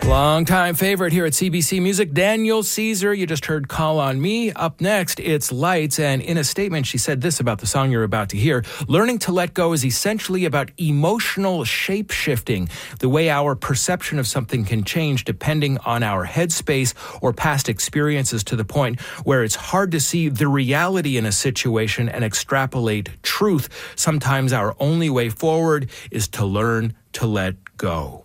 Longtime favorite here at CBC Music, Daniel Caesar. You just heard Call on Me. Up next, it's Lights. And in a statement, she said this about the song you're about to hear. Learning to let go is essentially about emotional shape-shifting, the way our perception of something can change depending on our headspace or past experiences, to the point where it's hard to see the reality in a situation and extrapolate truth. Sometimes our only way forward is to learn to let go.